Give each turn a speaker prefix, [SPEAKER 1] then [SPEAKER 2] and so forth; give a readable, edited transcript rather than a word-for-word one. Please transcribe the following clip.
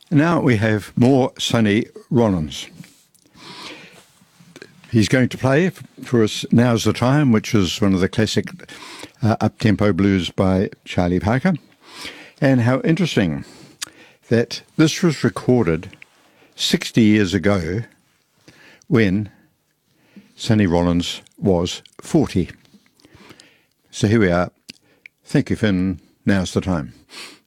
[SPEAKER 1] Now we have more Sonny Rollins. He's going to play for us Now's the Time, which is one of the classic up-tempo blues by Charlie Parker. And how interesting that this was recorded 60 years ago when Sonny Rollins was 40. So here we are. Thank you, Finn. Now's the Time.